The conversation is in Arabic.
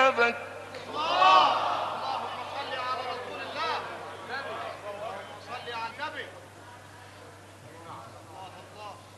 بابك. اللهم صل على رسول الله. صل على النبي. الله الله.